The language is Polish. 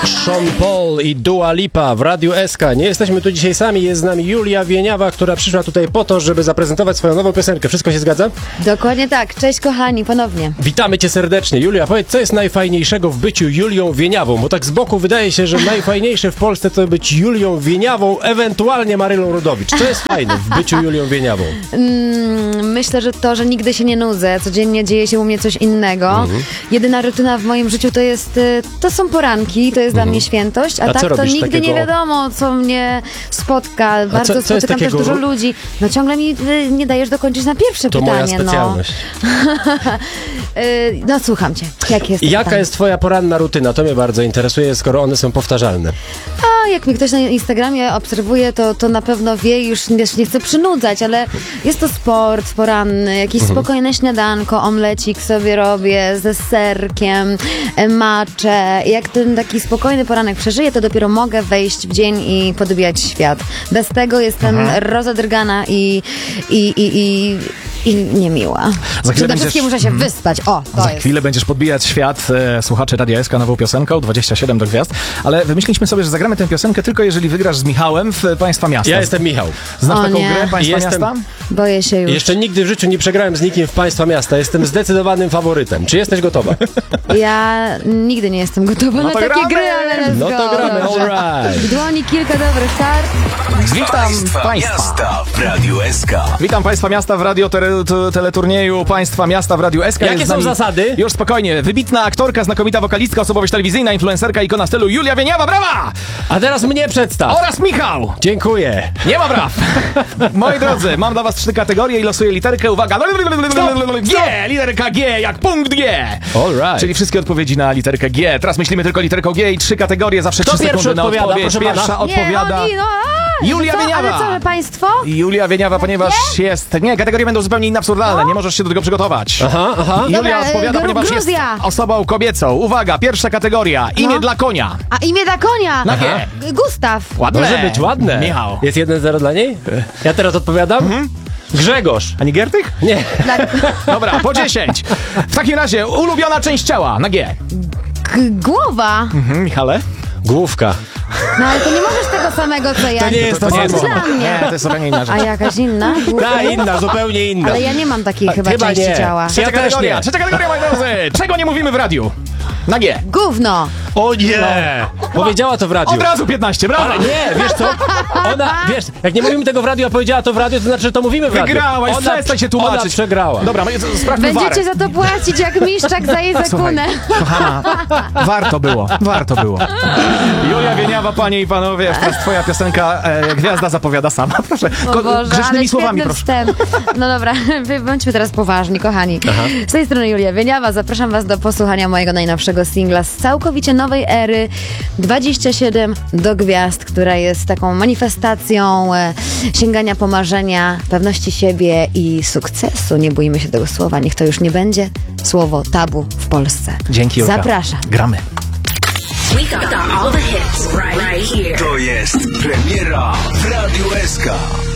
Sean Paul i Dua Lipa w Radiu SK. Nie jesteśmy tu dzisiaj sami, jest z nami Julia Wieniawa, która przyszła tutaj po to, żeby zaprezentować swoją nową piosenkę. Wszystko się zgadza? Dokładnie tak. Cześć kochani, ponownie. Witamy cię serdecznie. Julia, powiedz, co jest najfajniejszego w byciu Julią Wieniawą? Bo tak z boku wydaje się, że najfajniejsze w Polsce to być Julią Wieniawą, ewentualnie Marylą Rodowicz. Co jest fajne w byciu Julią Wieniawą? Myślę, że to, że nigdy się nie nudzę. Codziennie dzieje się u mnie coś innego. Jedyna rutyna w moim życiu to są poranki, to jest dla mnie świętość, a tak to nigdy takiego... nie wiadomo, co mnie spotka. Bardzo spotykam też dużo ludzi. No ciągle mi nie dajesz dokończyć na pierwsze to pytanie. Moja specjalność. No słucham cię. Jaka jest twoja poranna rutyna? To mnie bardzo interesuje, skoro one są powtarzalne. A jak mnie ktoś na Instagramie obserwuje, to na pewno wie, już nie chcę przynudzać, ale jest to sport poranny, jakieś spokojne śniadanko, omlecik sobie robię ze serkiem, maczę. Jak ten taki spokojny poranek przeżyję, to dopiero mogę wejść w dzień i podbijać świat. Bez tego jestem rozadrgana i niemiła. Przede wszystkim muszę się wyspać. Za chwilę będziesz podbijać świat słuchaczy Radia SK nową piosenką 27 do gwiazd, ale wymyśliliśmy sobie, że zagramy tę piosenkę tylko jeżeli wygrasz z Michałem w Państwa Miasta. Ja jestem Michał. Znasz taką grę Państwa Miasta? Boję się już. Jeszcze nigdy w życiu nie przegrałem z nikim w Państwa Miasta. Jestem zdecydowanym faworytem. Czy jesteś gotowa? Ja nigdy nie jestem gotowa na takie gry, ale no to gramy, alright. W dłoni kilka dobrych kart. Witam Państwa w Radiu SK. Witam Państwa Miasta w teleturnieju Państwa Miasta w Radiu SK. Jakie są zasady? Już spokojnie. Wybitna aktorka, znakomita wokalistka, osobowość telewizyjna, influencerka, ikona stylu Julia Wieniawa. Brawa! A teraz mnie przedstaw. Oraz Michał. Dziękuję. Nie ma braw. Moi drodzy, mam dla was 3 kategorie i losuję literkę. Uwaga. G. Literka G jak punkt G. Alright. Czyli wszystkie odpowiedzi na literkę G. Teraz myślimy tylko literką G i 3 kategorie. Zawsze 3 sekundy na odpowiedź. Pierwsza odpowiada... Julia Wieniawa! Ale co, że państwo? Julia Wieniawa, ponieważ jest... Nie, kategorie będą zupełnie inne, absurdalne. Nie możesz się do tego przygotować. Aha. Julia odpowiada, ponieważ jest osobą kobiecą. Uwaga, pierwsza kategoria. Imię dla konia. A imię dla konia? Na G. Gustaw. Ładne. Może być ładne. Michał. Jest 1-0 dla niej? Ja teraz odpowiadam? Grzegorz. A nie Giertych? Nie. Dobra, po 10. W takim razie, ulubiona część ciała. Na G. Głowa. Michale? Główka. No ale to nie możesz tego samego, co ja. To nie jest to samo. Dla mnie. Nie, to jest zupełnie inna rzecz. A jakaś inna? Ta inna, zupełnie inna. Ale ja nie mam takiej chyba części nie. ciała. Ja też nie. Trzecia kategoria, moi drodzy. Czego nie mówimy w radiu? Na G. Gówno. O nie! Powiedziała to w radiu. Od razu 15, brawo! Ale nie, wiesz co? Wiesz, jak nie mówimy tego w radiu, a powiedziała to w radiu, to znaczy, że to mówimy w radiu. Wygrałaś, przestań się tłumaczyć. Ona przegrała. Dobra, sprawdźmy Będziecie za to płacić jak miszczak za jej zekunę. Kochana, warto było. Julia Wieniawa, panie i panowie, teraz twoja piosenka Gwiazda zapowiada sama. Proszę, grzecznymi słowami, proszę. Wstęp. No dobra, bądźmy teraz poważni, kochani. Z tej strony Julia Wieniawa, zapraszam was do posłuchania mojego najnowszego singla z całkowicie nowej ery 27 do gwiazd, która jest taką manifestacją sięgania po marzenia, pewności siebie i sukcesu. Nie bójmy się tego słowa, niech to już nie będzie słowo tabu w Polsce. Dzięki, Julka. Zapraszam. Gramy. We got all the hits right here. To jest premiera w Radiu SK.